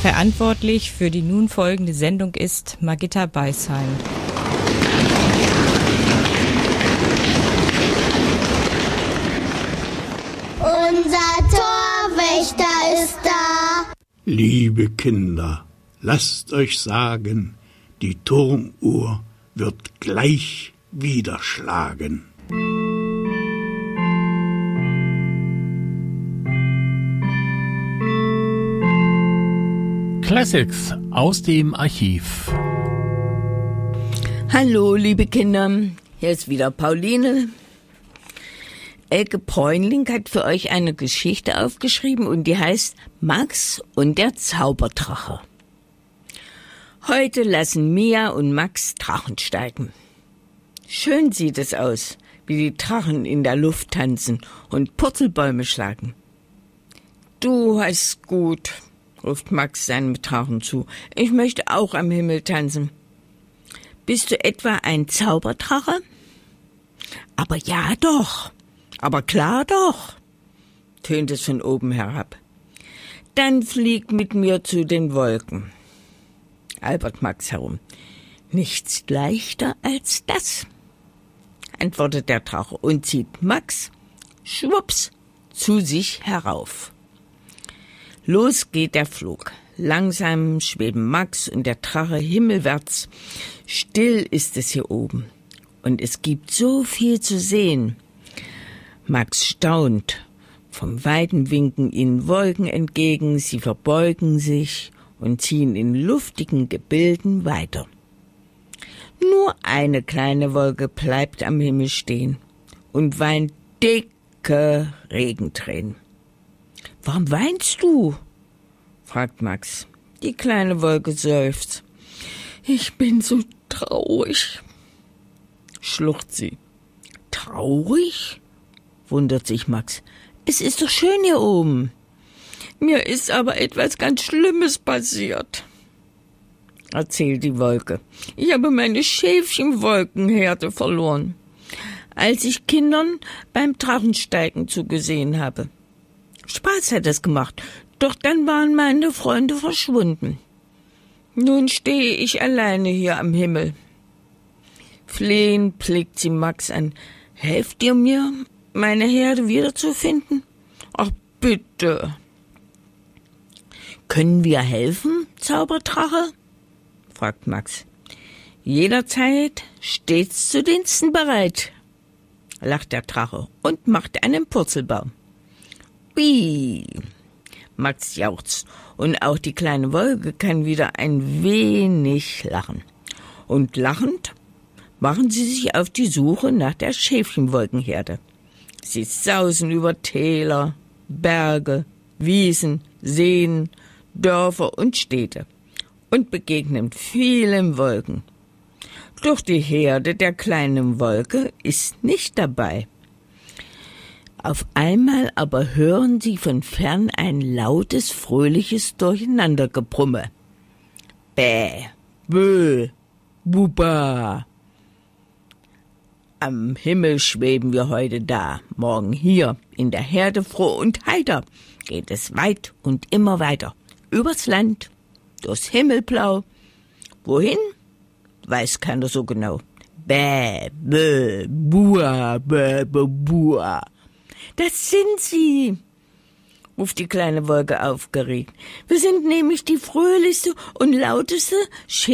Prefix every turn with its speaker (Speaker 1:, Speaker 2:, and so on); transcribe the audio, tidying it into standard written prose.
Speaker 1: Verantwortlich für die nun folgende Sendung ist Margitta Beisheim.
Speaker 2: Unser Torwächter ist da.
Speaker 3: Liebe Kinder, lasst euch sagen, die Turmuhr wird gleich wieder schlagen.
Speaker 4: Classics aus dem Archiv.
Speaker 5: Hallo, liebe Kinder, hier ist wieder Pauline. Elke Bräunling hat für euch eine Geschichte aufgeschrieben und die heißt Max und der Zauberdrache. Heute lassen Mia und Max Drachen steigen. Schön sieht es aus, wie die Drachen in der Luft tanzen und Purzelbäume schlagen. Du hast gut, ruft Max seinem Drachen zu. Ich möchte auch am Himmel tanzen. Bist du etwa ein Zauberdrache? Aber ja doch, aber klar doch, tönt es von oben herab. Dann flieg mit mir zu den Wolken. Albert Max herum. Nichts leichter als das, antwortet der Drache und zieht Max, schwupps, zu sich herauf. Los geht der Flug. Langsam schweben Max und der Drache himmelwärts. Still ist es hier oben. Und es gibt so viel zu sehen. Max staunt. Vom Weiten winken ihnen Wolken entgegen. Sie verbeugen sich und ziehen in luftigen Gebilden weiter. Nur eine kleine Wolke bleibt am Himmel stehen und weint dicke Regentränen. »Warum weinst du?« fragt Max. Die kleine Wolke seufzt. »Ich bin so traurig«, schluchzt sie. »Traurig?« wundert sich Max. »Es ist doch schön hier oben.« »Mir ist aber etwas ganz Schlimmes passiert«, erzählt die Wolke. »Ich habe meine Schäfchenwolkenherde verloren, als ich Kindern beim Drachensteigen zugesehen habe. Spaß hat es gemacht, doch dann waren meine Freunde verschwunden. Nun stehe ich alleine hier am Himmel.« Flehend blickt sie Max an. »Helft ihr mir, meine Herde wiederzufinden?« »Ach, bitte.« »Können wir helfen, Zauberdrache?« fragt Max. »Jederzeit stets zu Diensten bereit«, lacht der Drache und macht einen Purzelbaum. »Ui«, Max jauchzt, und auch die kleine Wolke kann wieder ein wenig lachen. Und lachend machen sie sich auf die Suche nach der Schäfchenwolkenherde. Sie sausen über Täler, Berge, Wiesen, Seen, Dörfer und Städte und begegnen vielen Wolken. Doch die Herde der kleinen Wolke ist nicht dabei. Auf einmal aber hören sie von fern ein lautes, fröhliches Durcheinandergebrumme. Bäh, bö, buba. Am Himmel schweben wir heute da, morgen hier, in der Herde froh und heiter, geht es weit und immer weiter, übers Land, durchs Himmelblau. Wohin? Weiß keiner so genau. Bäh, bö, bua, bä, bä, bua. Das sind sie, ruft die kleine Wolke aufgeregt. Wir sind nämlich die fröhlichste und lauteste